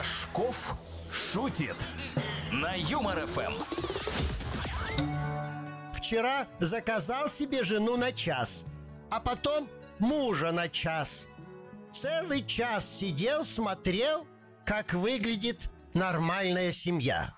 Рожков шутит на Юмор ФМ. Вчера заказал себе жену на час, а потом мужа на час. Целый час сидел, смотрел, как выглядит нормальная семья.